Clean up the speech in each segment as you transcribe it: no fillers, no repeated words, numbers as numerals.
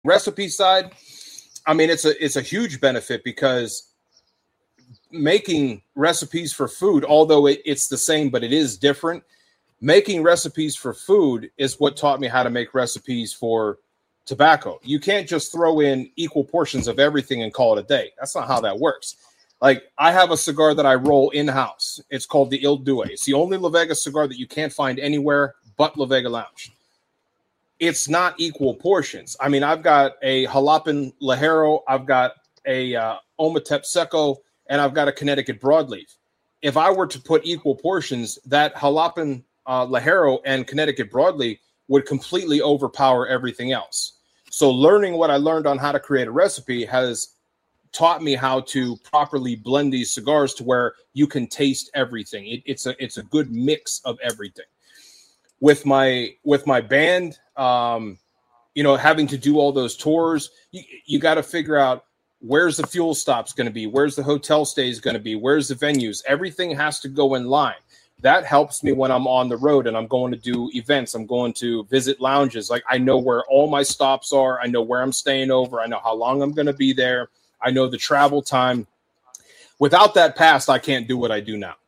recipe side, I mean, it's a huge benefit because making recipes for food, although it's the same, but it is different. Making recipes for food is what taught me how to make recipes for tobacco. You can't just throw in equal portions of everything and call it a day. That's not how that works. Like, I have a cigar that I roll in-house. It's called the Il Due. It's the only La Vega cigar that you can't find anywhere but La Vega Lounge. It's not equal portions. I mean, I've got a Jalapeno Ligero, I've got a Ometep Seco, and I've got a Connecticut Broadleaf. If I were to put equal portions, that Jalapeno Ligero and Connecticut Broadleaf would completely overpower everything else. So learning what I learned on how to create a recipe has taught me how to properly blend these cigars to where you can taste everything. It's a good mix of everything. With my band, having to do all those tours, you got to figure out where's the fuel stops going to be, where's the hotel stays going to be, where's the venues. Everything has to go in line. That helps me when I'm on the road and I'm going to do events. I'm going to visit lounges. Like, I know where all my stops are. I know where I'm staying over. I know how long I'm going to be there. I know the travel time. Without that past, I can't do what I do now.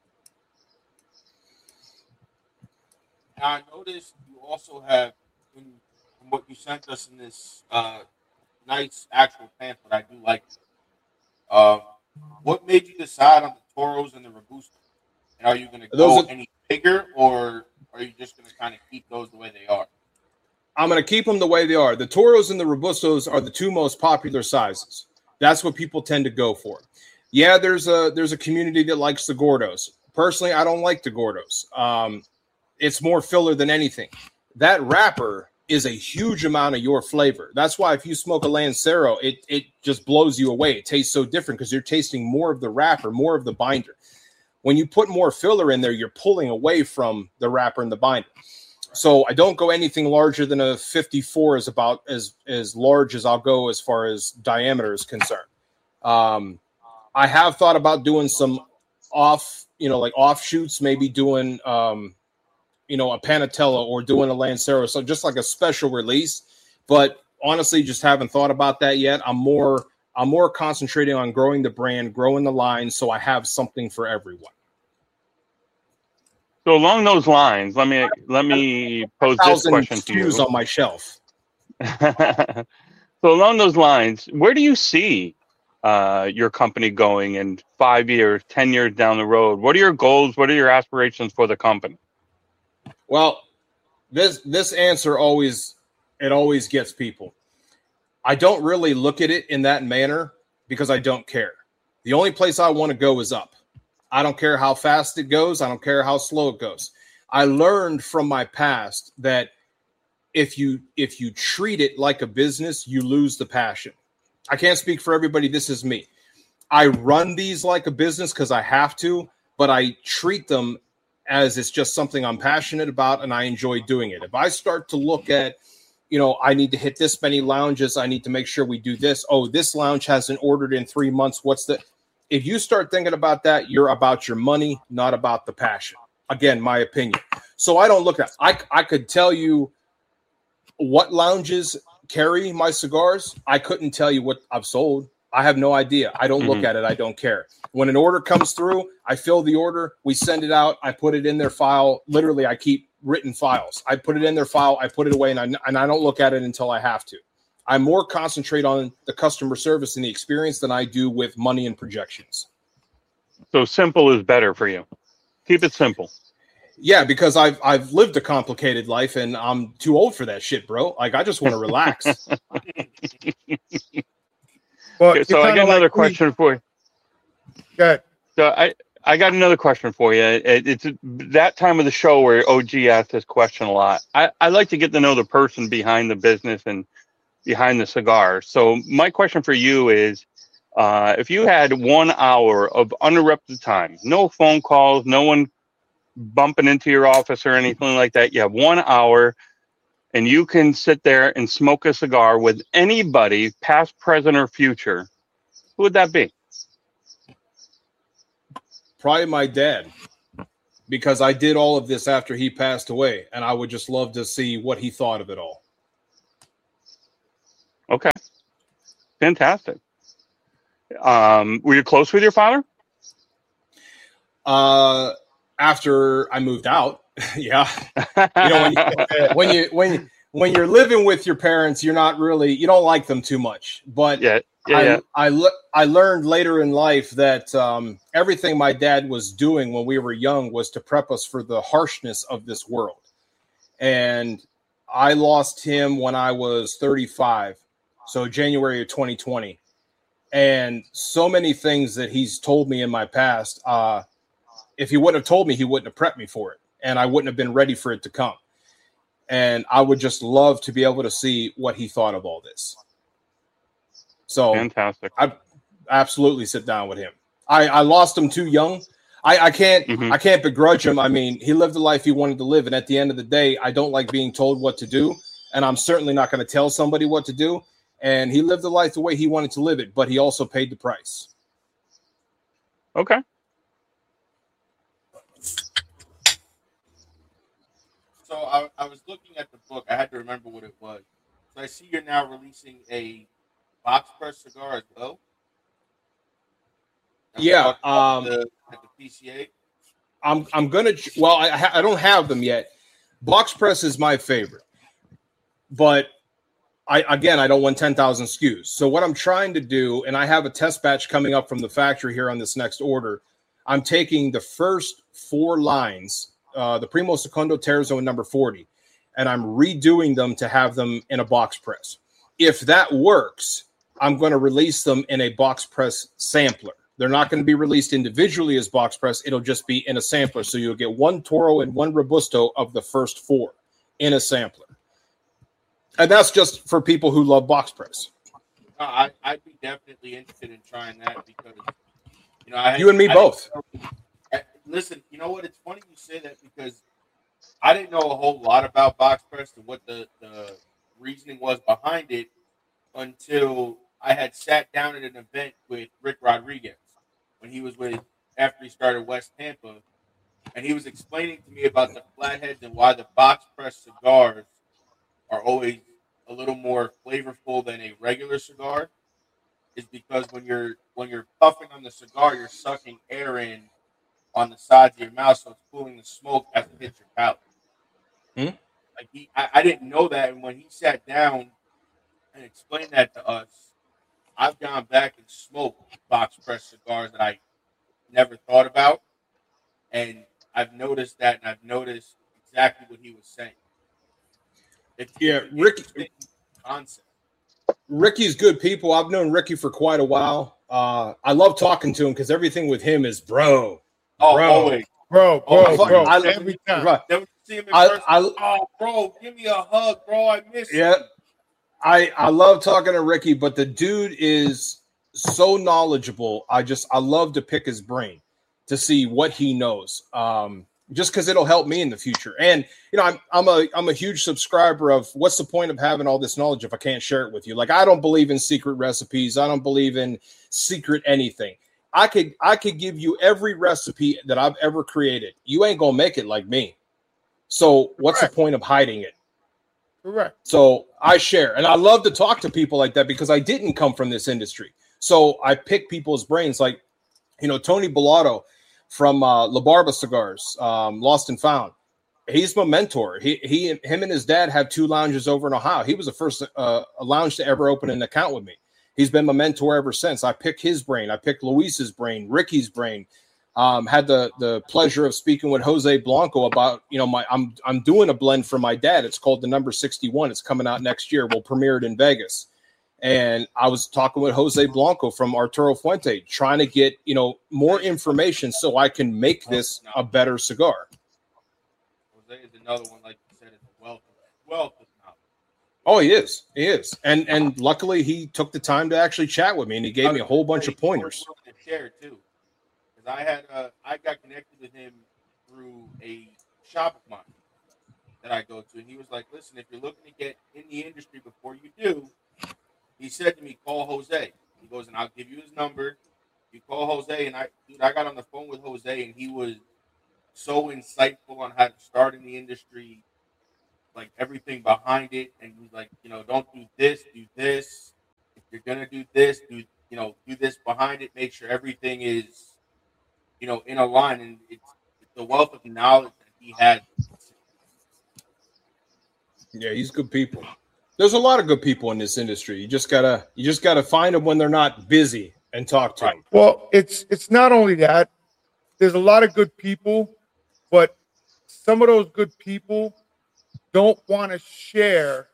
Now, I noticed you also have, from what you sent us in this nice actual pamphlet, I do like it. What made you decide on the Toros and the Robusto? And are you going to go any bigger, or are you just going to kind of keep those the way they are? I'm going to keep them the way they are. The Toros and the Robustos are the two most popular sizes. That's what people tend to go for. Yeah, there's a community that likes the Gordos. Personally, I don't like the Gordos. It's more filler than anything. That wrapper is a huge amount of your flavor. That's why if you smoke a Lancero, it just blows you away. It tastes so different because you're tasting more of the wrapper, more of the binder. When you put more filler in there, you're pulling away from the wrapper and the binder. So I don't go anything larger than a 54 is about as large as I'll go as far as diameter is concerned. I have thought about doing some offshoots, maybe doing, a Panatella or doing a Lancero. So just like a special release, but honestly, just haven't thought about that yet. I'm more concentrating on growing the brand, growing the line, so I have something for everyone. So along those lines, let me pose this question to you. On my shelf. So along those lines, where do you see your company going in 5 years, 10 years down the road? What are your goals? What are your aspirations for the company? Well, this answer always gets people. I don't really look at it in that manner because I don't care. The only place I want to go is up. I don't care how fast it goes. I don't care how slow it goes. I learned from my past that if you treat it like a business, you lose the passion. I can't speak for everybody. This is me. I run these like a business because I have to, but I treat them as it's just something I'm passionate about and I enjoy doing it. If I start to look at, I need to hit this many lounges, I need to make sure we do this. Oh, this lounge hasn't ordered in 3 months. If you start thinking about that, you're about your money, not about the passion. Again, my opinion. So I don't look at I could tell you what lounges carry my cigars. I couldn't tell you what I've sold. I have no idea. I don't look at it. I don't care. When an order comes through, I fill the order. We send it out. I put it in their file. Literally, I keep written files. I put it in their file. I put it away, and I don't look at it until I have to. I more concentrate on the customer service and the experience than I do with money and projections. So simple is better for you. Keep it simple. Yeah, because I've lived a complicated life, and I'm too old for that shit, bro. Like, I just want to relax. Well, okay, so I got another question for you. Good. So I got another question for you. It's that time of the show where OG asks this question a lot. I like to get to know the person behind the business and behind the cigar. So my question for you is, if you had 1 hour of uninterrupted time, no phone calls, no one bumping into your office or anything like that, you have 1 hour and you can sit there and smoke a cigar with anybody, past, present, or future, who would that be? Probably my dad, because I did all of this after he passed away, and I would just love to see what he thought of it all. Okay. Fantastic. Were you close with your father? After I moved out, yeah. You know, when you're living with your parents, you don't like them too much. But Yeah. Yeah. I learned later in life that everything my dad was doing when we were young was to prep us for the harshness of this world. And I lost him when I was 35, so January of 2020. And so many things that he's told me in my past, if he wouldn't have told me, he wouldn't have prepped me for it, and I wouldn't have been ready for it to come. And I would just love to be able to see what he thought of all this. So Fantastic. I absolutely sit down with him. I lost him too young. I can't begrudge him. I mean, he lived the life he wanted to live, and at the end of the day, I don't like being told what to do, and I'm certainly not going to tell somebody what to do. And he lived the life the way he wanted to live it, but he also paid the price. Okay. So I was looking at the book. I had to remember what it was. So I see you're now releasing a box press cigar as well. Yeah. At the PCA. I'm gonna. Well, I don't have them yet. Box press is my favorite, but I don't want 10,000 SKUs. So what I'm trying to do, and I have a test batch coming up from the factory here on this next order. I'm taking the first 4 lines, the Primo Secondo Terzo and number 40, and I'm redoing them to have them in a box press. If that works, I'm going to release them in a box press sampler. They're not going to be released individually as box press. It'll just be in a sampler. So you'll get 1 Toro and 1 Robusto of the first 4 in a sampler. And that's just for people who love box press. I'd be definitely interested in trying that because, you and me both. Listen, you know what? It's funny you say that because I didn't know a whole lot about box press and what the reasoning was behind it until I had sat down at an event with Rick Rodriguez when he was after he started West Tampa, and he was explaining to me about the flatheads and why the box press cigars are always a little more flavorful than a regular cigar is because when you're puffing on the cigar, you're sucking air in on the sides of your mouth, so it's cooling the smoke as it hits your palate. Like I didn't know that, and when he sat down and explained that to us, I've gone back and smoked box press cigars that I never thought about, and I've noticed that, and I've noticed exactly what he was saying. It's Ricky concept. Ricky's good people. I've known Ricky for quite a while. I love talking to him because everything with him is bro. Always. Bro. Every time. Never see him in person. Bro, give me a hug, bro. I miss you. I love talking to Ricky, but the dude is so knowledgeable. I love to pick his brain to see what he knows. Just because it'll help me in the future. And I'm a huge subscriber of what's the point of having all this knowledge if I can't share it with you? Like, I don't believe in secret recipes. I don't believe in secret anything. I could give you every recipe that I've ever created. You ain't gonna make it like me. So what's the point of hiding it? Correct. So I share, and I love to talk to people like that because I didn't come from this industry. So I pick people's brains, like Tony Bellato from La Barba Cigars, Lost and Found. He's my mentor. Him and his dad have 2 lounges over in Ohio. He was the first a lounge to ever open an account with me. He's been my mentor ever since. I pick his brain. I pick Luis's brain, Ricky's brain. Had the pleasure of speaking with Jose Blanco about, I'm doing a blend for my dad. It's called the Number 61. It's coming out next year. We'll premiere it in Vegas. And I was talking with Jose Blanco from Arturo Fuente, trying to get, more information so I can make this a better cigar. Jose is another one, like you said, is a wealth of knowledge. Oh, he is. He is. And luckily he took the time to actually chat with me, and he gave me a whole bunch of pointers. Share too. Because I got connected with him through a shop of mine that I go to, and he was like, "Listen, if you're looking to get in the industry before you do," he said to me, "Call Jose." He goes, "And I'll give you his number. You call Jose." And I got on the phone with Jose, and he was so insightful on how to start in the industry. like everything behind it, and he's like, don't do this, do this. If you're gonna do this, do this behind it. Make sure everything is, in a line, and it's the wealth of knowledge that he had. Yeah, he's good people. There's a lot of good people in this industry. You just gotta find them when they're not busy and talk to them. Well, it's not only that. There's a lot of good people, but some of those good people don't want to share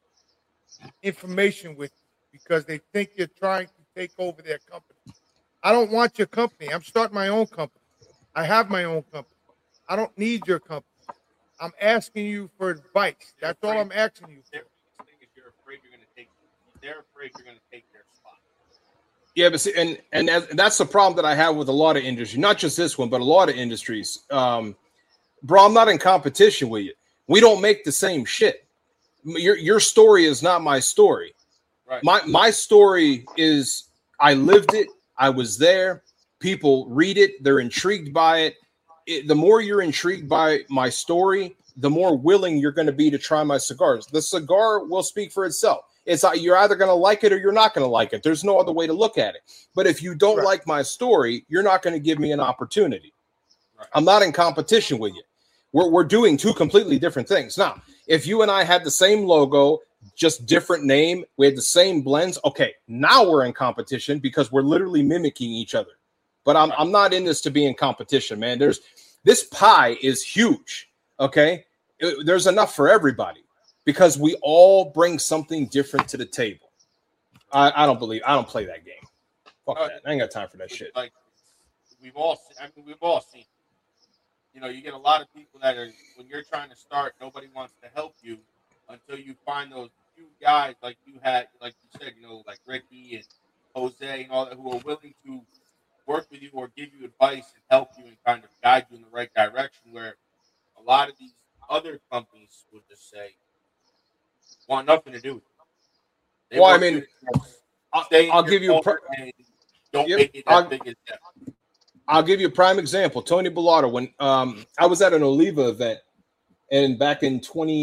information with you because they think you're trying to take over their company. I don't want your company. I'm starting my own company. I have my own company. I don't need your company. I'm asking you for advice. That's all I'm asking you for. They're afraid you're going to take their spot. Yeah, but see, and that's the problem that I have with a lot of industries, not just this one, but a lot of industries. Bro, I'm not in competition with you. We don't make the same shit. Your story is not my story. Right. My story is I lived it. I was there. People read it. They're intrigued by it. The more you're intrigued by my story, the more willing you're going to be to try my cigars. The cigar will speak for itself. You're either going to like it or you're not going to like it. There's no other way to look at it. But if you don't like my story, you're not going to give me an opportunity. Right. I'm not in competition with you. We're doing two completely different things. Now, if you and I had the same logo, just different name, we had the same blends, okay, now we're in competition because we're literally mimicking each other. But I'm not in this to be in competition, man. This pie is huge, okay? There's enough for everybody because we all bring something different to the table. I don't play that game. Fuck that. I ain't got time for that shit. Like we've all seen. You get a lot of people that are, when you're trying to start, nobody wants to help you until you find those few guys like you had, like you said, like Ricky and Jose and all that, who are willing to work with you or give you advice and help you and kind of guide you in the right direction, where a lot of these other companies would just say, want nothing to do with it. Well, I mean, I'll give you don't make it as big as that. I'll give you a prime example. Tony Bilotta, when I was at an Oliva event and back in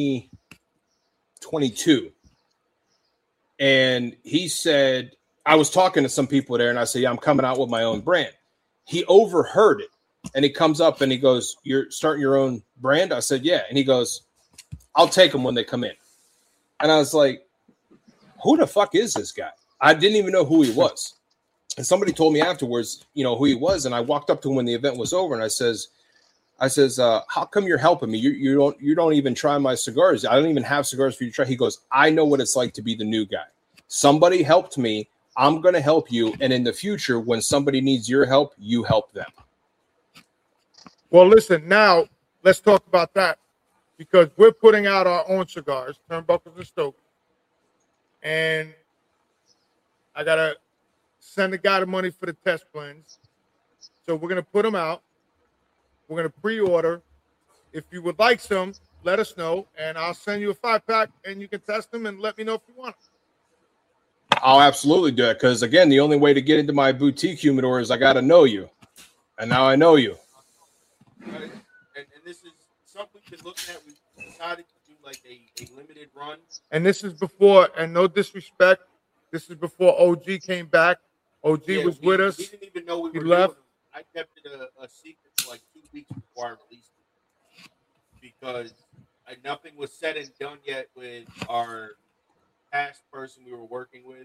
2022, and he said, I was talking to some people there, and I said, yeah, I'm coming out with my own brand. He overheard it, and he comes up and he goes, you're starting your own brand? I said, yeah. And he goes, I'll take them when they come in. And I was like, who the fuck is this guy? I didn't even know who he was. And somebody told me afterwards, who he was. And I walked up to him when the event was over, and I says, how come you're helping me? You don't even try my cigars. I don't even have cigars for you to try. He goes, I know what it's like to be the new guy. Somebody helped me. I'm going to help you. And in the future, when somebody needs your help, you help them. Well, listen, now let's talk about that, because we're putting out our own cigars, Turnbuckles and Stokes. And I got to send the guy the money for the test blends. So we're going to put them out. We're going to pre-order. If you would like some, let us know, and I'll send you a 5-pack, and you can test them and let me know if you want them. I'll absolutely do it, because, again, the only way to get into my boutique humidor is I got to know you. And now I know you. And this is something we can look at. We decided to do like a limited run. And this is before, and no disrespect, this is before OG came back. OG was with us. We didn't even know we were left. Doing it. I kept it a secret for like 2 weeks before I released it, because nothing was said and done yet with our past person we were working with.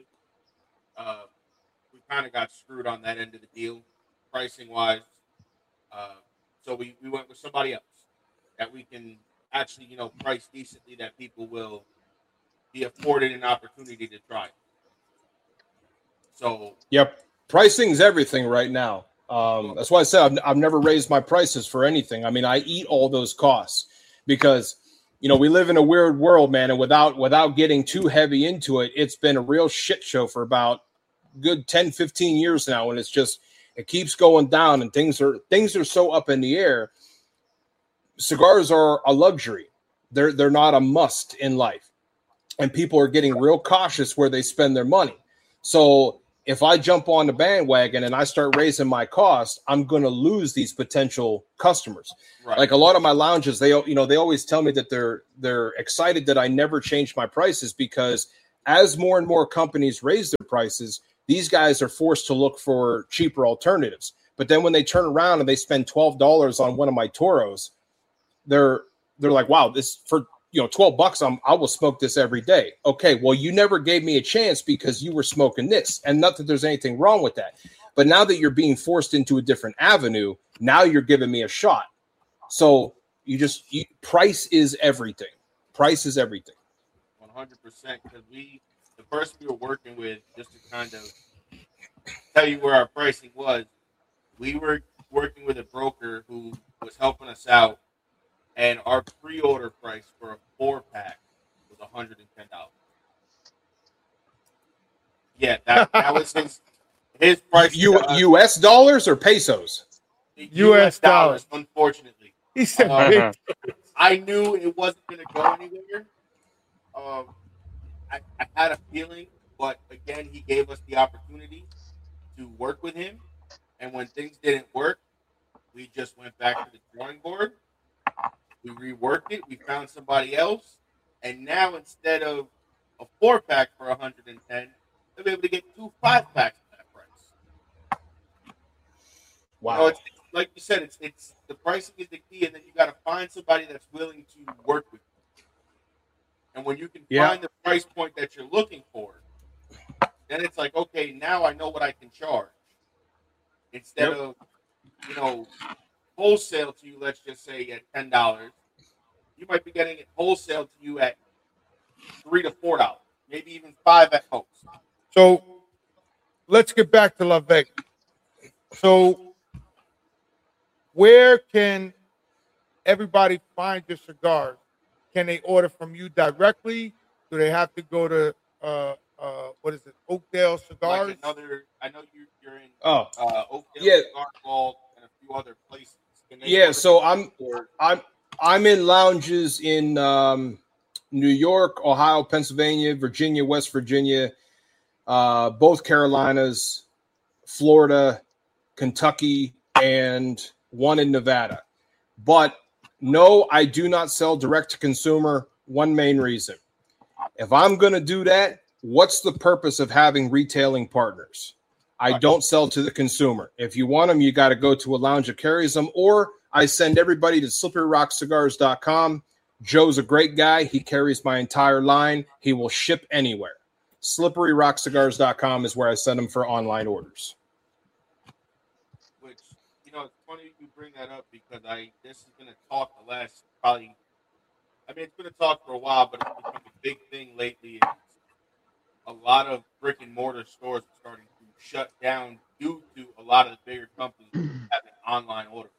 We kind of got screwed on that end of the deal, pricing wise. So we went with somebody else that we can actually, price decently, that people will be afforded an opportunity to try. So, yep, pricing's everything right now. That's why I said I've never raised my prices for anything. I mean, I eat all those costs because, we live in a weird world, man. And without getting too heavy into it, it's been a real shit show for about good 10, 15 years now. And it keeps going down, and things are so up in the air. Cigars are a luxury. They're not a must in life. And people are getting real cautious where they spend their money. So if I jump on the bandwagon and I start raising my cost, I'm going to lose these potential customers. Right. Like a lot of my lounges, they always tell me that they're excited that I never change my prices, because as more and more companies raise their prices, these guys are forced to look for cheaper alternatives. But then when they turn around and they spend $12 on one of my Toros, they're like, wow, this for $12, I will smoke this every day. Okay, well, you never gave me a chance because you were smoking this, and not that there's anything wrong with that. But now that you're being forced into a different avenue, now you're giving me a shot. So price is everything. Price is everything. 100%. Because the person we were working with, just to kind of tell you where our pricing was, we were working with a broker who was helping us out, and our pre-order price for a 4-pack was $110. Yeah, that was his price. U.S. dollars or pesos? U.S. dollars, unfortunately. He said, I knew it wasn't going to go anywhere. I had a feeling, but again, he gave us the opportunity to work with him. And when things didn't work, we just went back to the drawing board. We reworked it. We found somebody else. And now instead of a 4-pack for $110, they'll be able to get 2 5-packs for that price. Wow. It's like you said, it's the pricing is the key, and then you got to find somebody that's willing to work with you. And when you can find the price point that you're looking for, then it's like, okay, now I know what I can charge. Instead of, wholesale to you, let's just say at $10, you might be getting it wholesale to you at $3 to $4, maybe even $5 at most. So let's get back to La Vega. So where can everybody find your cigars? Can they order from you directly? Do they have to go to what is it, Oakdale Cigars? I know you're in Oakdale Cigar Vault and a few other places. So I'm in lounges in New York, Ohio, Pennsylvania, Virginia, West Virginia, both Carolinas, Florida, Kentucky, and one in Nevada. But no, I do not sell direct to consumer. One main reason. If I'm going to do that, what's the purpose of having retailing partners? I don't sell to the consumer. If you want them, you got to go to a lounge that carries them, or I send everybody to slipperyrockcigars.com. Joe's a great guy. He carries my entire line. He will ship anywhere. slipperyrockcigars.com is where I send them for online orders. Which, it's funny you bring that up, because this is going to talk the last probably, it's going to talk for a while, but it's become a big thing lately. A lot of brick and mortar stores are starting to shut down due to a lot of the bigger companies having online orders.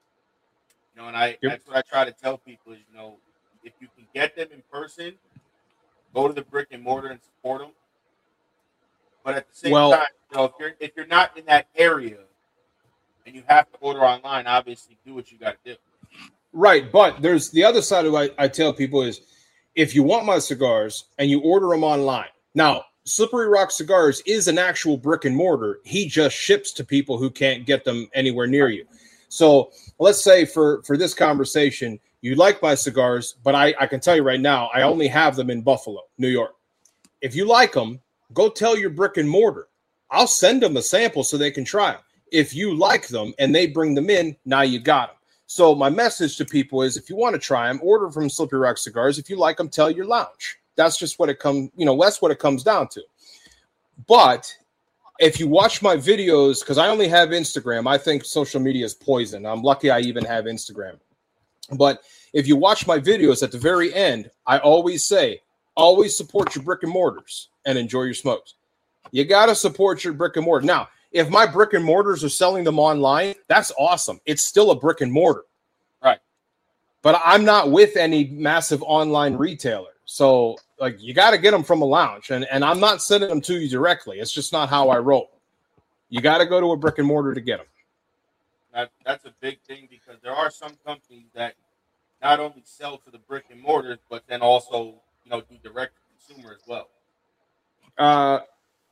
And that's what I try to tell people is, if you can get them in person, go to the brick and mortar and support them. But at the same time, if you're not in that area and you have to order online, obviously do what you got to do. Right, but there's the other side of what I tell people is, if you want my cigars and you order them online. Now, Slippery Rock Cigars is an actual brick and mortar. He just ships to people who can't get them anywhere near you. So let's say for this conversation, you like my cigars, but I can tell you right now, I only have them in Buffalo, New York. If you like them, go tell your brick and mortar. I'll send them a sample so they can try them. If you like them and they bring them in, now you got them. So my message to people is, if you want to try them, order from Slippery Rock Cigars. If you like them, tell your lounge. That's just what it comes, that's what it comes down to. But if you watch my videos, because I only have Instagram, I think social media is poison. I'm lucky I even have Instagram. But if you watch my videos, at the very end, I always say, always support your brick and mortars and enjoy your smokes. You got to support your brick and mortar. Now, if my brick and mortars are selling them online, that's awesome. It's still a brick and mortar. Right. But I'm not with any massive online retailer. So, you got to get them from a lounge. And I'm not sending them to you directly. It's just not how I roll. You got to go to a brick and mortar to get them. That's a big thing, because there are some companies that not only sell to the brick and mortars, but then also, do direct to consumer as well.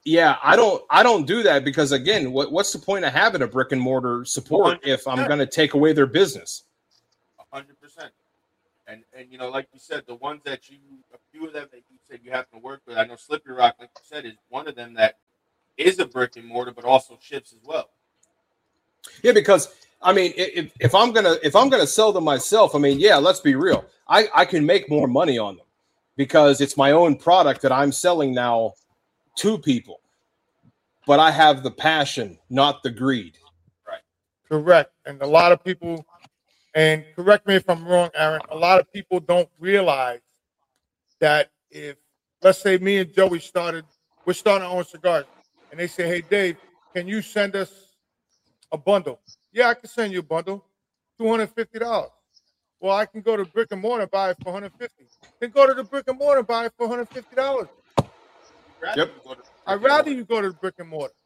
Yeah, I don't do that because again, what's the point of having a brick and mortar support 100%. if I'm going to take away their business? 100%. And you know, like you said, the ones that a few of them that you said you have to work with. I know Slippery Rock, like you said, is one of them that is a brick and mortar, but also ships as well. Yeah, because I mean, if I'm gonna sell them myself, I mean, yeah, let's be real. I can make more money on them because it's my own product that I'm selling now to people. But I have the passion, not the greed. Right. Correct. And a lot of people, and correct me if I'm wrong, Aaron, a lot of people don't realize that if, let's say me and Joey we're starting our own cigars, and they say, hey, Dave, can you send us a bundle? Yeah, I can send you a bundle, $250. Well, I can go to brick and mortar and buy it for $150. Then go to the brick and mortar and buy it for $150. Yep. I'd rather you go to the brick and mortar.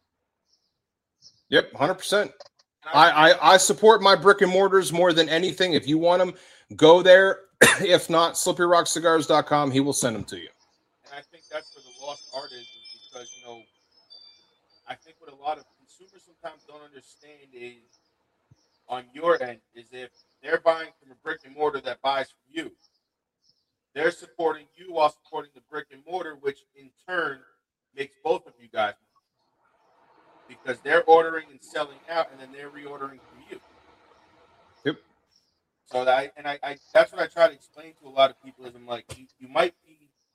Yep, 100%. I support my brick and mortars more than anything. If you want them, go there. If not, slipperyrockcigars.com. He will send them to you. And I think that's where the lost art is because, you know, I think what a lot of consumers sometimes don't understand is on your end is if they're buying from a brick and mortar that buys from you, they're supporting you while supporting the brick and mortar, which in turn makes both of you guys money because they're ordering and selling out, and then they're reordering from you. Yep. So I that's what I try to explain to a lot of people is I'm like you might be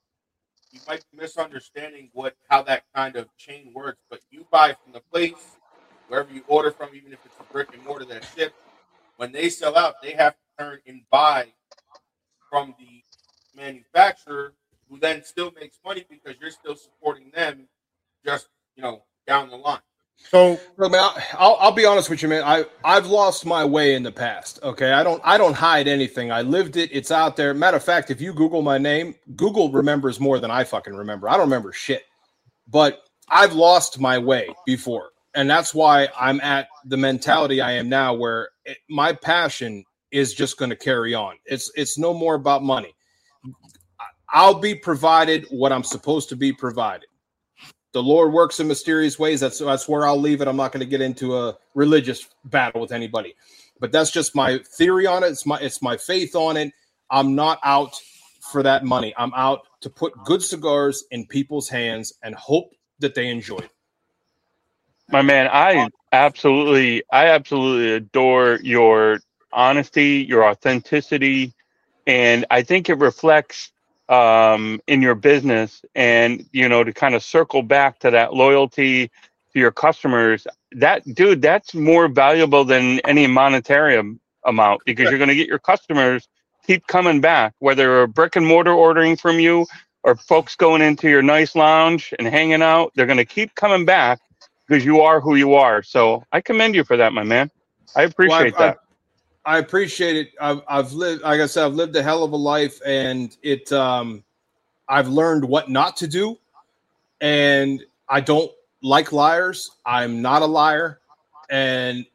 misunderstanding how that kind of chain works, but you buy from the place wherever you order from, even if it's a brick and mortar that ships. When they sell out, they have to turn and buy from the manufacturer, who then still makes money because you're still supporting them, just down the line. So, man, I'll be honest with you, man. I've lost my way in the past. Okay, I don't hide anything. I lived it. It's out there. Matter of fact, if you Google my name, Google remembers more than I fucking remember. I don't remember shit. But I've lost my way before, and that's why I'm at the mentality I am now, where my passion is just going to carry on. It's no more about money. I'll be provided what I'm supposed to be provided. The Lord works in mysterious ways. That's where I'll leave it. I'm not going to get into a religious battle with anybody, but that's just my theory on it. It's my faith on it. I'm not out for that money. I'm out to put good cigars in people's hands and hope that they enjoy it. My man, I absolutely adore your honesty, your authenticity, and I think it reflects in your business. And to kind of circle back to that loyalty to your customers, that's more valuable than any monetary amount, because you're going to get your customers keep coming back, whether a brick and mortar ordering from you or folks going into your nice lounge and hanging out. They're going to keep coming back because you are who you are. So I commend you for that, my man. I appreciate that. I appreciate it. I've lived, like I said, I've lived a hell of a life, and I've learned what not to do, and I don't like liars. I'm not a liar, and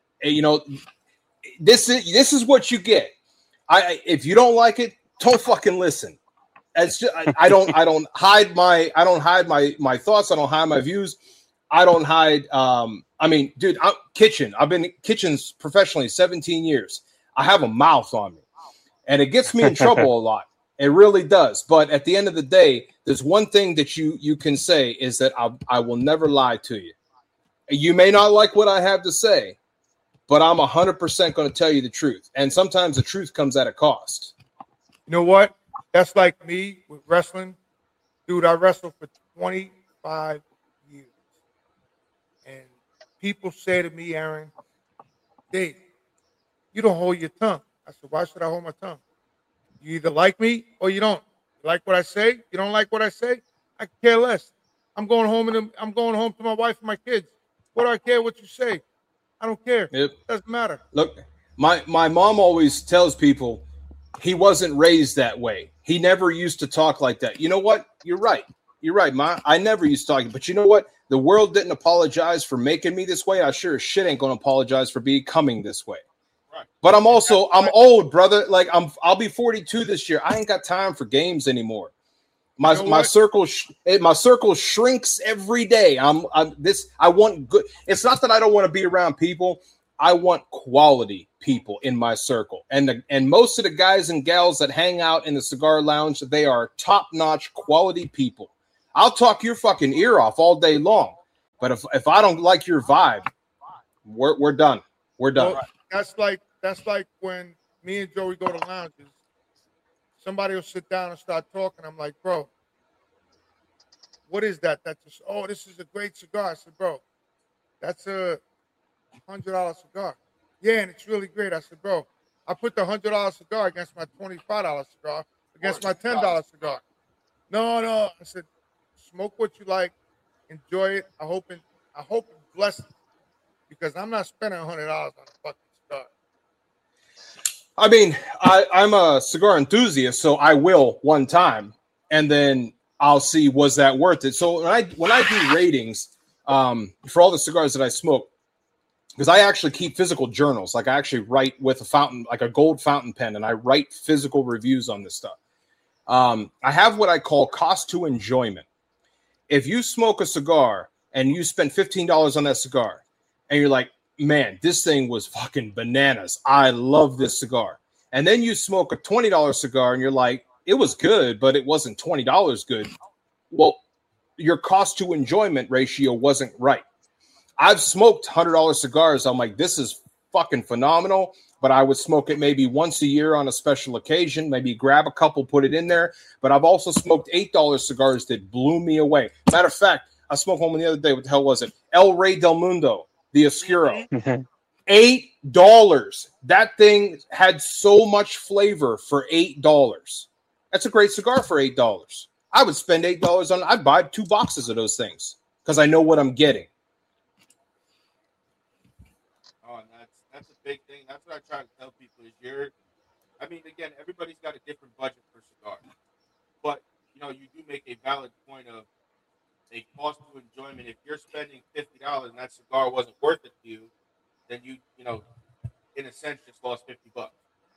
this is what you get. If you don't like it, don't fucking listen. It's just, I don't hide my thoughts. I don't hide my views. I don't hide. I mean, dude, I've been in kitchens professionally 17 years. I have a mouth on me, and it gets me in trouble a lot. It really does. But at the end of the day, there's one thing that you can say is that I will never lie to you. You may not like what I have to say, but I'm 100% going to tell you the truth. And sometimes the truth comes at a cost. You know what? That's like me with wrestling. Dude, I wrestled for 25 years. And people say to me, Aaron, Dave, you don't hold your tongue. I said, why should I hold my tongue? You either like me or you don't. You like what I say? You don't like what I say? I care less. I'm going home to my wife and my kids. What do I care what you say? I don't care. Yep. It doesn't matter. Look, my mom always tells people he wasn't raised that way. He never used to talk like that. You know what? You're right. You're right, Ma. I never used to talk. But you know what? The world didn't apologize for making me this way. I sure as shit ain't going to apologize for becoming this way. Right. But I'm old, brother. Like I'll be 42 this year. I ain't got time for games anymore. My circle shrinks every day. I want good. It's not that I don't want to be around people. I want quality people in my circle. And most of the guys and gals that hang out in the cigar lounge, they are top-notch quality people. I'll talk your fucking ear off all day long. But if I don't like your vibe, we're done. We're done. Well, that's like when me and Joey go to lounges. Somebody will sit down and start talking. I'm like, bro, what is that? This is a great cigar. I said, bro, that's a $100 cigar. Yeah, and it's really great. I said, bro, I put the $100 cigar against my $25 cigar, against my $10 cigar. No. I said, smoke what you like, enjoy it. I hope it's blessed, because I'm not spending $100 on a fucking cigar. I mean, I'm a cigar enthusiast, so I will one time, and then I'll see, was that worth it? So when I do ratings for all the cigars that I smoke, because I actually keep physical journals, like I actually write with a fountain, like a gold fountain pen, and I write physical reviews on this stuff. I have what I call cost to enjoyment. If you smoke a cigar and you spend $15 on that cigar, and you're like, man, this thing was fucking bananas, I love this cigar. And then you smoke a $20 cigar and you're like, it was good, but it wasn't $20 good. Well, your cost to enjoyment ratio wasn't right. I've smoked $100 cigars. I'm like, this is fucking phenomenal, but I would smoke it maybe once a year on a special occasion, maybe grab a couple, put it in there. But I've also smoked $8 cigars that blew me away. Matter of fact, I smoked one the other day. What the hell was it? El Rey del Mundo. The Oscuro, $8. That thing had so much flavor for $8. That's a great cigar for $8. I would spend $8 on. I'd buy 2 boxes of those things because I know what I'm getting. Oh, and that's a big thing. That's what I try to tell people is again, everybody's got a different budget for cigars, but you do make a valid point of a cost to enjoyment. If you're spending $50 and that cigar wasn't worth it to you, then you in a sense just lost $50.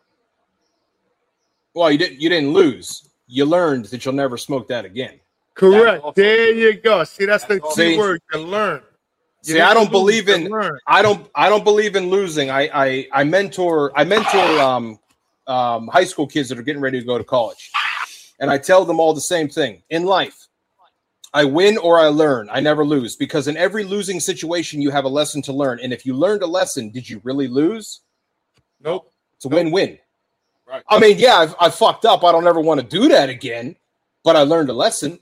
Well, you didn't lose. You learned that you'll never smoke that again. Correct. There you go. See, that's the key word. You learn. See, I don't believe in losing. I mentor high school kids that are getting ready to go to college, and I tell them all the same thing in life. I win or I learn. I never lose, because in every losing situation, you have a lesson to learn. And if you learned a lesson, did you really lose? Nope. It's a win-win. Right. I mean, yeah, I fucked up. I don't ever want to do that again, but I learned a lesson.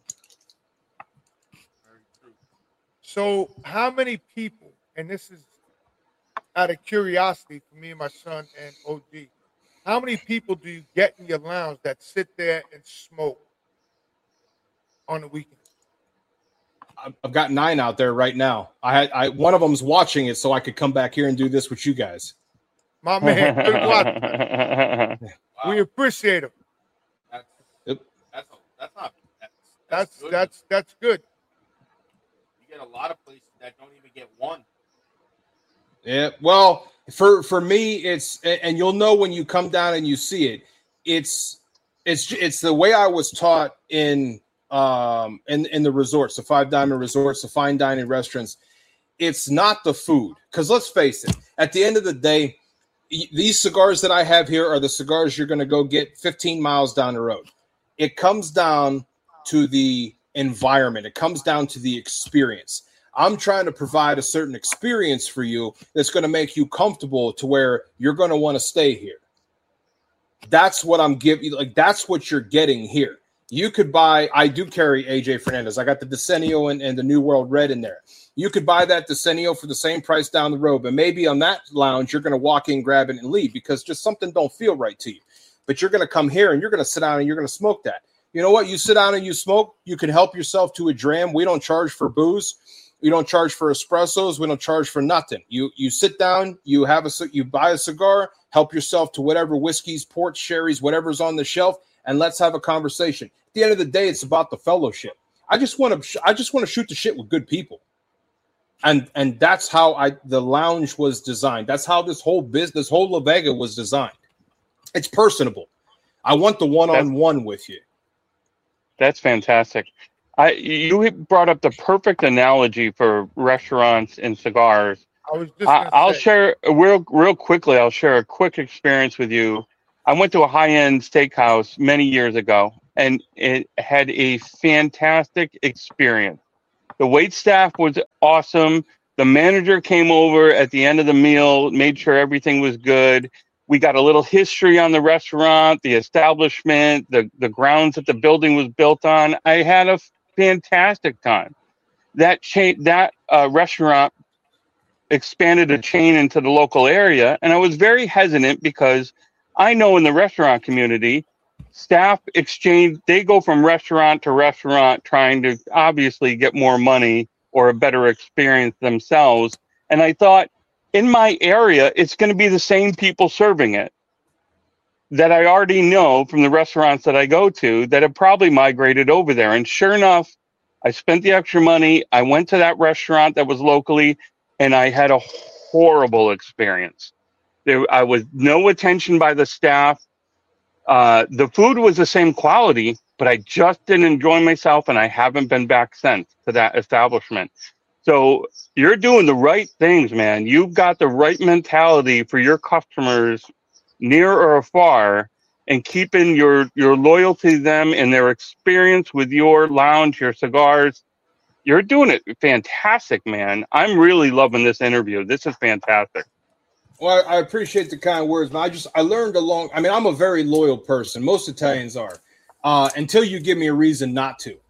Very true. So how many people, and this is out of curiosity for me and my son and OG, how many people do you get in your lounge that sit there and smoke on the weekend? I've got 9 out there right now. I one of them's watching it so I could come back here and do this with you guys. My man, good watch. Wow. We appreciate him. That's not That's good. You get a lot of places that don't even get one. Yeah, well, for me, it's, and you'll know when you come down and you see it. It's the way I was taught in the resorts, the 5 Diamond resorts, the fine dining restaurants. It's not the food, because let's face it, at the end of the day, these cigars that I have here are the cigars you're going to go get 15 miles down the road. It comes down to the environment. It comes down to the experience. I'm trying to provide a certain experience for you that's going to make you comfortable to where you're going to want to stay here. That's what I'm giving. Like, that's what you're getting here. You could buy, I do carry AJ Fernandez. I got the Decenio and the New World Red in there. You could buy that Decenio for the same price down the road, but maybe on that lounge, you're going to walk in, grab it, and leave because just something don't feel right to you. But you're going to come here and you're going to sit down and you're going to smoke that. You know what? You sit down and you smoke. You can help yourself to a dram. We don't charge for booze. We don't charge for espressos. We don't charge for nothing. You sit down, you buy a cigar, help yourself to whatever whiskeys, ports, sherries, whatever's on the shelf, and let's have a conversation. At the end of the day, it's about the fellowship. I just want to shoot the shit with good people. And that's how the lounge was designed. That's how this whole La Vega was designed. It's personable. I want the one-on-one with you. That's fantastic. You brought up the perfect analogy for restaurants and cigars. I was just gonna I'll say, share real quickly. I'll share a quick experience with you. I went to a high-end steakhouse many years ago, and it had a fantastic experience. The wait staff was awesome. The manager came over at the end of the meal, made sure everything was good. We got a little history on the restaurant, the establishment, the grounds that the building was built on. I had a fantastic time. That restaurant expanded a chain into the local area, and I was very hesitant because I know in the restaurant community, staff exchange, they go from restaurant to restaurant trying to obviously get more money or a better experience themselves. And I thought, in my area, it's going to be the same people serving it that I already know from the restaurants that I go to that have probably migrated over there. And sure enough, I spent the extra money. I went to that restaurant that was locally, and I had a horrible experience. I was no attention by the staff. The food was the same quality, but I just didn't enjoy myself, and I haven't been back since to that establishment. So you're doing the right things, man. You've got the right mentality for your customers, near or far, and keeping your loyalty to them and their experience with your lounge, your cigars. You're doing it fantastic, man. I'm really loving this interview. This is fantastic. Well, I appreciate the kind words, man. I learned I'm a very loyal person. Most Italians are, until you give me a reason not to.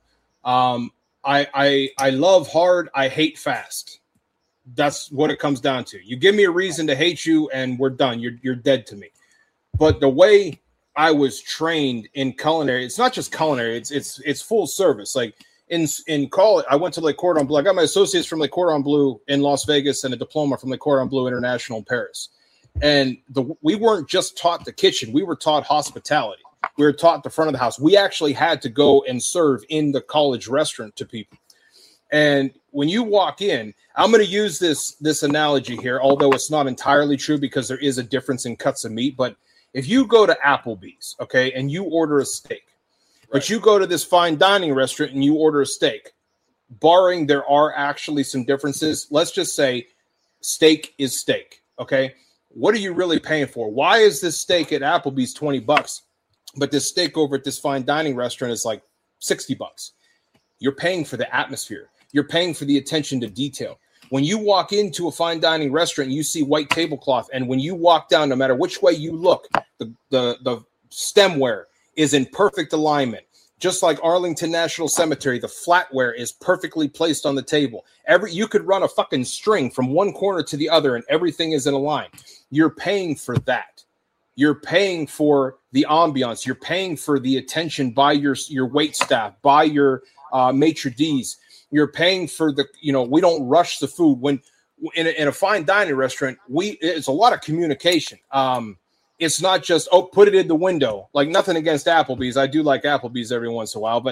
I love hard. I hate fast. That's what it comes down to. You give me a reason to hate you, and we're done. You're dead to me. But the way I was trained in culinary, it's not just culinary. It's full service. Like in college, I went to Le Cordon Bleu. I got my associates from Le Cordon Bleu in Las Vegas and a diploma from Le Cordon Bleu International in Paris. And we weren't just taught the kitchen. We were taught hospitality. We were taught the front of the house. We actually had to go and serve in the college restaurant to people. And when you walk in, I'm going to use this analogy here, although it's not entirely true because there is a difference in cuts of meat. But if you go to Applebee's, okay, and you order a steak, but you go to this fine dining restaurant and you order a steak, barring there are actually some differences, let's just say steak is steak, okay? What are you really paying for? Why is this steak at Applebee's $20, but this steak over at this fine dining restaurant is like $60? You're paying for the atmosphere. You're paying for the attention to detail. When you walk into a fine dining restaurant, you see white tablecloth, and when you walk down, no matter which way you look, the stemware is in perfect alignment. Just like Arlington National Cemetery, the flatware is perfectly placed on the table. You could run a fucking string from one corner to the other, and everything is in a line. You're paying for that. You're paying for the ambiance. You're paying for the attention by your wait staff, by your maitre d's. You're paying for we don't rush the food. When in a fine dining restaurant, it's a lot of communication. It's not just, put it in the window. Like, nothing against Applebee's. I do like Applebee's every once in a while, but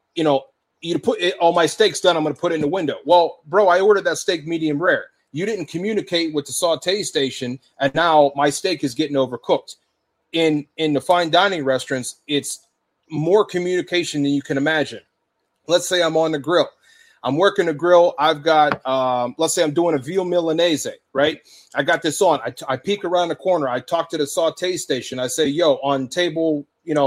you put it, my steak's done, I'm going to put it in the window. Well, bro, I ordered that steak medium rare. You didn't communicate with the saute station, and now my steak is getting overcooked. In the fine dining restaurants, it's more communication than you can imagine. Let's say I'm on the grill. I'm working the grill. I've got, let's say I'm doing a veal Milanese, right? I got this on. I peek around the corner. I talk to the saute station. I say, yo, on table,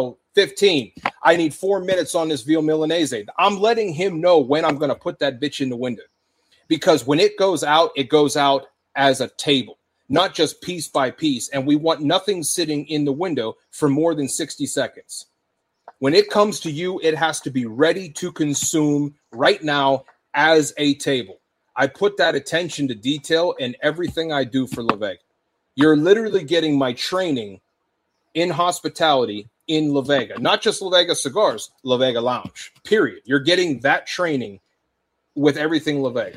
15, I need 4 minutes on this veal Milanese. I'm letting him know when I'm going to put that bitch in the window. Because when it goes out as a table, not just piece by piece. And we want nothing sitting in the window for more than 60 seconds. When it comes to you, it has to be ready to consume right now as a table. I put that attention to detail in everything I do for La Vega. You're literally getting my training in hospitality in La Vega, not just La Vega Cigars, La Vega Lounge, period. You're getting that training with everything La Vega.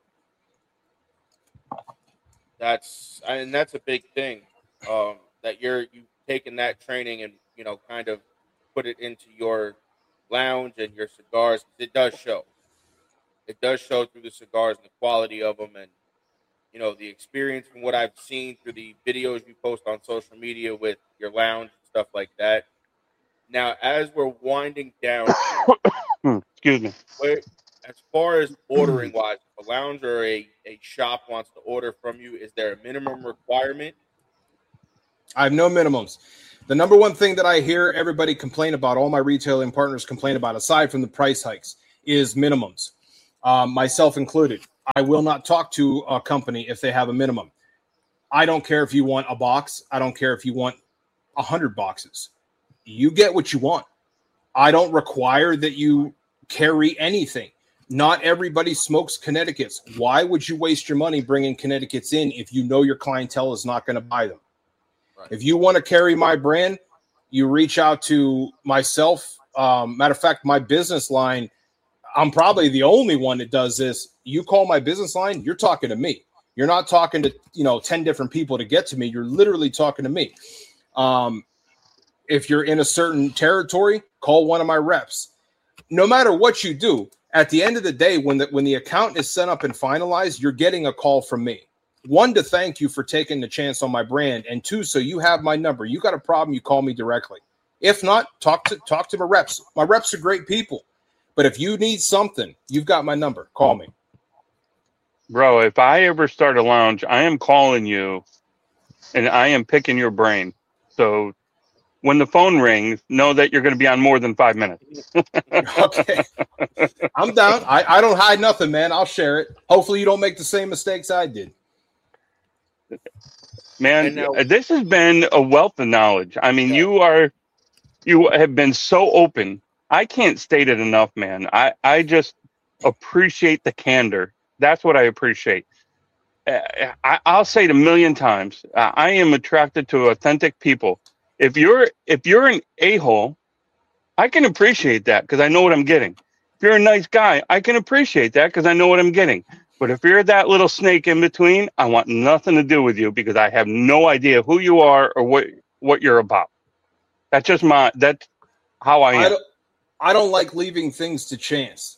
That's a big thing, that you've taken that training and, kind of put it into your lounge and your cigars. It does show. It does show through the cigars and the quality of them, and the experience from what I've seen through the videos you post on social media with your lounge and stuff like that. Now, as we're winding down, Excuse me. as far as ordering wise, if a lounge or a shop wants to order from you, is there a minimum requirement? I have no minimums. The number one thing that I hear everybody complain about, all my retailing partners complain about, aside from the price hikes, is minimums, myself included. I will not talk to a company if they have a minimum. I don't care if you want a box. I don't care if you want 100 boxes. You get what you want. I don't require that you carry anything. Not everybody smokes Connecticut's. Why would you waste your money bringing Connecticut's in if you know your clientele is not going to buy them? Right. If you want to carry my brand, you reach out to myself. Matter of fact, my business line, I'm probably the only one that does this. You call my business line, you're talking to me. You're not talking to 10 different people to get to me. You're literally talking to me. If you're in a certain territory, call one of my reps. No matter what you do, at the end of the day, when the account is set up and finalized, you're getting a call from me. One, to thank you for taking the chance on my brand, and two, so you have my number. You got a problem, you call me directly. If not, talk to my reps. My reps are great people. But if you need something, you've got my number. Call me. Bro, if I ever start a lounge, I am calling you and I am picking your brain. So when the phone rings, know that you're going to be on more than 5 minutes. Okay. I'm down. I don't hide nothing, man. I'll share it. Hopefully you don't make the same mistakes I did. Man, this has been a wealth of knowledge. I mean, you have been so open. I can't state it enough, man. I just appreciate the candor. That's what I appreciate. I'll say it a million times. I am attracted to authentic people. If you're an a-hole, I can appreciate that because I know what I'm getting. If you're a nice guy, I can appreciate that because I know what I'm getting. But if you're that little snake in between, I want nothing to do with you because I have no idea who you are or what you're about. That's how I am. I don't like leaving things to chance.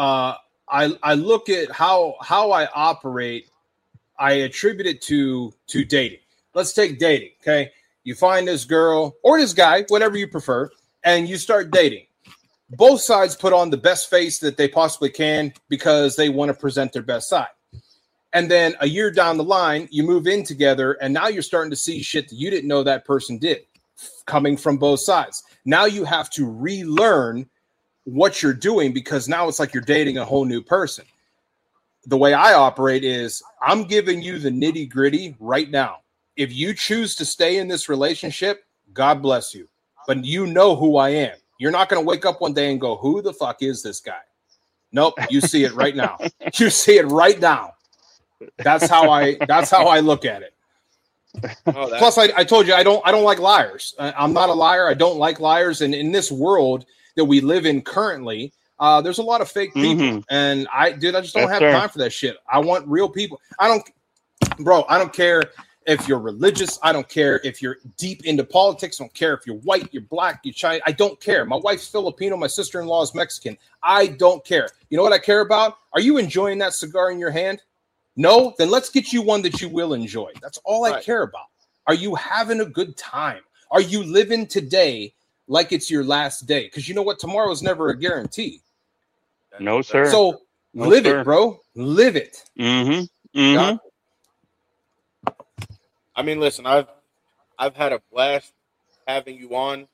I look at how I operate. I attribute it to dating. Let's take dating. Okay. You find this girl or this guy, whatever you prefer, and you start dating. Both sides put on the best face that they possibly can because they want to present their best side. And then a year down the line, you move in together, and now you're starting to see shit that you didn't know that person did coming from both sides. Now you have to relearn what you're doing because now it's like you're dating a whole new person. The way I operate is I'm giving you the nitty gritty right now. If you choose to stay in this relationship, God bless you. But you know who I am. You're not going to wake up one day and go, who the fuck is this guy? Nope. You see it right now. You see it right now. That's how I look at it. Plus, I told you I don't like liars. I'm not a liar. I don't like liars. And in this world that we live in currently, there's a lot of fake people. And I just don't have time for that shit. I want real people. I don't care if you're religious. I don't care if you're deep into politics. I don't care if you're white, you're black, you're Chinese. I don't care. My wife's Filipino. My sister-in-law is Mexican. I don't care. You know what I care about? Are you enjoying that cigar in your hand? No? Then let's get you one that you will enjoy. That's all I care about. Are you having a good time? Are you living today like it's your last day? Because you know what? Tomorrow is never a guarantee. No, sir. So live it, bro. Live it. I mean, listen, I've had a blast having you on.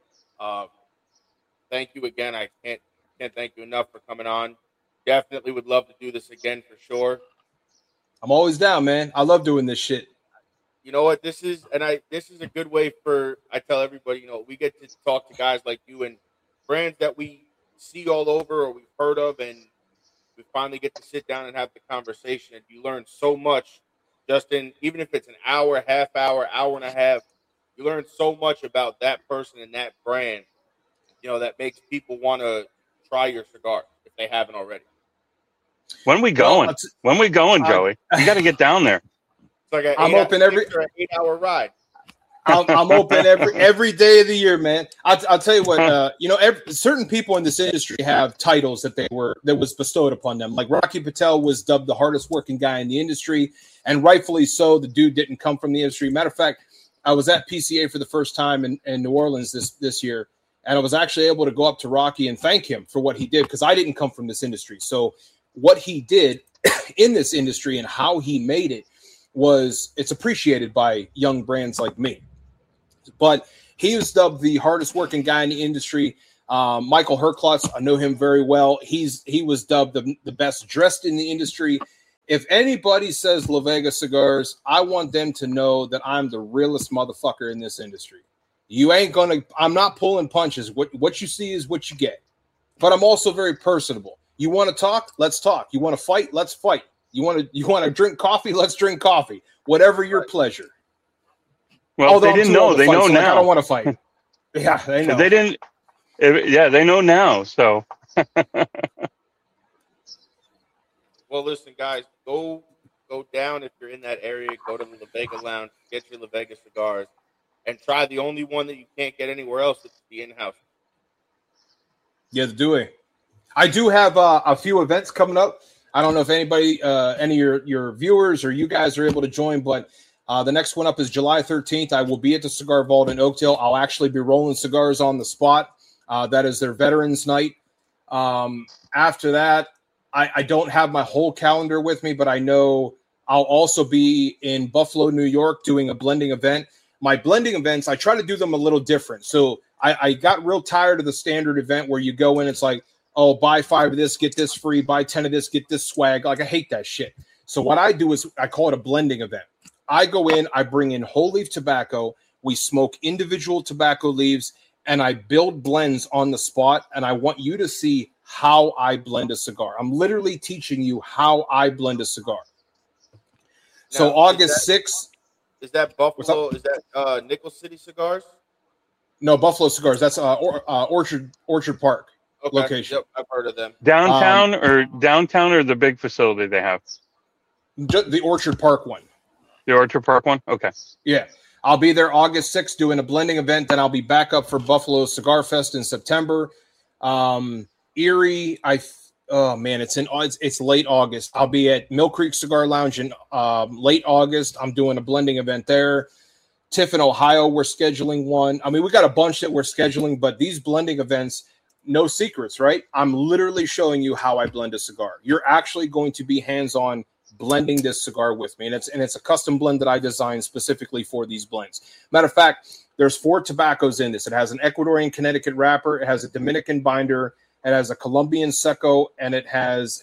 Thank you again. I can't thank you enough for coming on. Definitely would love to do this again for sure. I'm always down, man. I love doing this shit. You know what? This is a good way I tell everybody, we get to talk to guys like you and brands that we see all over or we've heard of, and we finally get to sit down and have the conversation. And you learn so much just even if it's an hour, half hour, hour and a half, you learn so much about that person and that brand, that makes people want to try your cigar if they haven't already. When we going? Joey? You got to get down there. It's like I'm open every 8-hour ride. I'm open every day of the year, man. I'll tell you what. Certain people in this industry have titles that was bestowed upon them. Like Rocky Patel was dubbed the hardest working guy in the industry, and rightfully so. The dude didn't come from the industry. Matter of fact, I was at PCA for the first time in New Orleans this year, And I was actually able to go up to Rocky and thank him for what he did, because I didn't come from this industry. So what he did in this industry and how he made it it's appreciated by young brands like me. But he was dubbed the hardest working guy in the industry. Michael Herklotz, I know him very well. He was dubbed the best dressed in the industry. If anybody says La Vega Cigars, I want them to know that I'm the realest motherfucker in this industry. I'm not pulling punches. What you see is what you get. But I'm also very personable. You want to talk? Let's talk. You want to fight? Let's fight. You want to drink coffee? Let's drink coffee. Whatever your pleasure. Well, although they didn't know. They know now. I don't want to fight. Yeah, they know. They didn't. Yeah, they know now. So. Well, listen, guys, go down if you're in that area. Go to the La Vega Lounge, get your La Vega cigars, and try the only one that you can't get anywhere else. It's the in-house. Yeah, the Dewey. I do have a few events coming up. I don't know if anybody, any of your viewers or you guys are able to join, but the next one up is July 13th. I will be at the Cigar Vault in Oakdale. I'll actually be rolling cigars on the spot. That is their Veterans Night. After that, I don't have my whole calendar with me, but I know I'll also be in Buffalo, New York, doing a blending event. My blending events, I try to do them a little different. So I got real tired of the standard event where you go in, it's like, oh, buy 5 of this, get this free, buy 10 of this, get this swag. Like, I hate that shit. So what I do is I call it a blending event. I go in, I bring in whole leaf tobacco, we smoke individual tobacco leaves, and I build blends on the spot, and I want you to see how I blend a cigar. I'm literally teaching you how I blend a cigar. Now, so August 6th. Is that Buffalo? Is that Nickel City Cigars? No, Buffalo Cigars. That's Orchard Park location. Yep, I've heard of them. Downtown or the big facility they have? The Orchard Park one. The Orchard Park one? Okay. Yeah. I'll be there August 6th doing a blending event. Then I'll be back up for Buffalo Cigar Fest in September. Erie, it's late August. I'll be at Mill Creek Cigar Lounge in late August. I'm doing a blending event there. Tiffin, Ohio, we're scheduling one. I mean, we got a bunch that we're scheduling, but these blending events, no secrets, right? I'm literally showing you how I blend a cigar. You're actually going to be hands-on blending this cigar with me. And it's a custom blend that I designed specifically for these blends. Matter of fact, there's 4 tobaccos in this. It has an Ecuadorian Connecticut wrapper. It has a Dominican binder. It has a Colombian Seco. And it has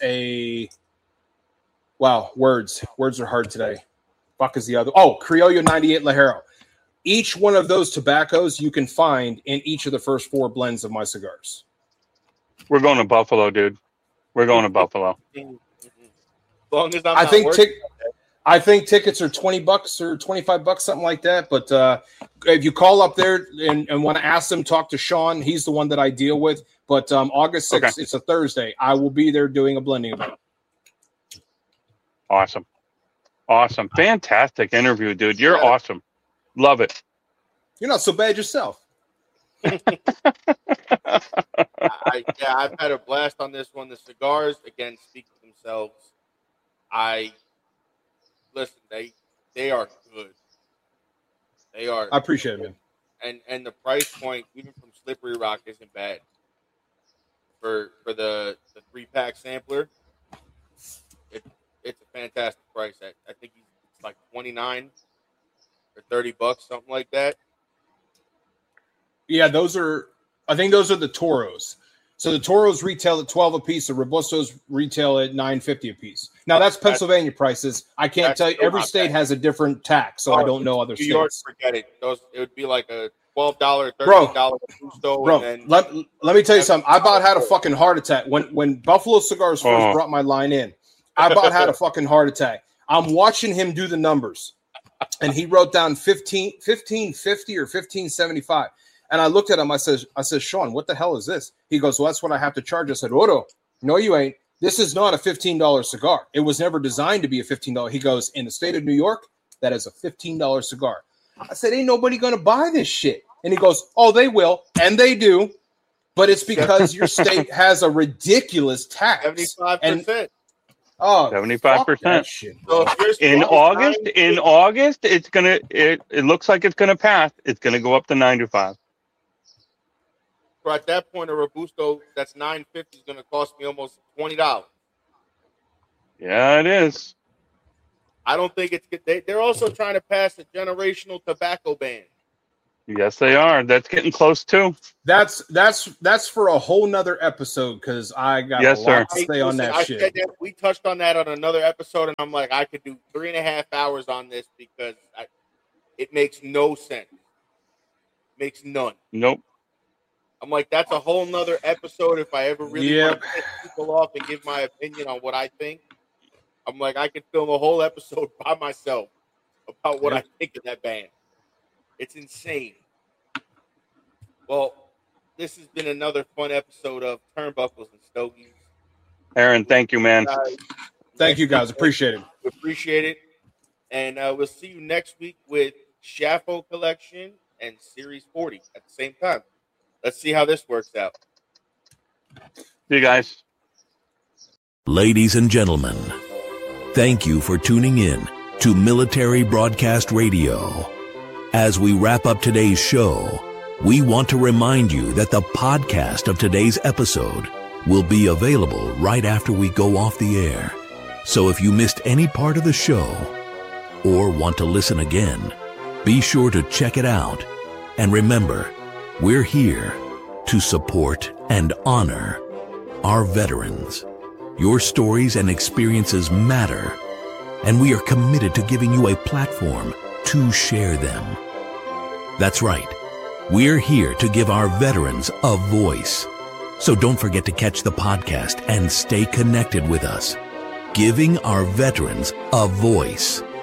words are hard today. Fuck is the other? Oh, Criollo 98 Ligero. Each one of those tobaccos you can find in each of the first 4 blends of my cigars. We're going to Buffalo, dude. We're going to Buffalo. As long as I think tickets are $20 or $25, something like that. But if you call up there and want to ask them, talk to Sean. He's the one that I deal with. But August 6th, okay. It's a Thursday. I will be there doing a blending event. Awesome. Fantastic interview, dude. You're awesome. Love it. You're not so bad yourself. I've had a blast on this one. The cigars, again, speak for themselves. Listen, they are good. They are. I appreciate it, man. And the price point, even from Slippery Rock, isn't bad. For the 3-pack sampler, it's a fantastic price. I think it's like $29 or $30, something like that. Yeah, I think those are the Toros. So the Toros retail at $12 a piece. The Robustos retail at $9.50 a piece. Now that's Pennsylvania prices. I can't tell you. Every state has a different tax, so I don't know other states. New York, forget it. It would be like a $12, $13 Gusto. Bro, let me tell you something. I about had a fucking heart attack when Buffalo Cigars first brought my line in. I about had a fucking heart attack. I'm watching him do the numbers, and he wrote down 1550 or 1575. And I looked at him. I said, Sean, what the hell is this? He goes, well, that's what I have to charge. I said, Oro, no, you ain't. This is not a $15 cigar. It was never designed to be a $15. He goes, in the state of New York, that is a $15 cigar. I said, ain't nobody going to buy this shit. And he goes, oh, they will. And they do. But it's because your state has a ridiculous tax. 75%. Oh, 75%. So in August, it's gonna. It looks like it's gonna pass. It's gonna go up to 95. at that point, a Robusto that's $9.50 is going to cost me almost $20. Yeah, it is. I don't think it's good. They're also trying to pass a generational tobacco ban. Yes, they are. That's getting close too. That's for a whole nother episode because I got Yes, a sir. lot to say on that shit. Said that we touched on that on another episode, and I'm like, I could do 3.5 hours on this because it makes no sense. Makes none. Nope. I'm like, that's a whole nother episode if I ever really want to piss people off and give my opinion on what I think. I'm like, I could film a whole episode by myself about what I think of that band. It's insane. Well, this has been another fun episode of Turnbuckles and Stogies. Aaron, thank you, man. Thank you, guys. Appreciate it. Appreciate it. And we'll see you next week with Shaffo Collection and Series 40 at the same time. Let's see how this works out. See you guys. Ladies and gentlemen, thank you for tuning in to Military Broadcast Radio. As we wrap up today's show, we want to remind you that the podcast of today's episode will be available right after we go off the air. So if you missed any part of the show or want to listen again, be sure to check it out. And remember, we're here to support and honor our veterans. Your stories and experiences matter, and we are committed to giving you a platform to share them. That's right. We're here to give our veterans a voice. So don't forget to catch the podcast and stay connected with us. Giving our veterans a voice.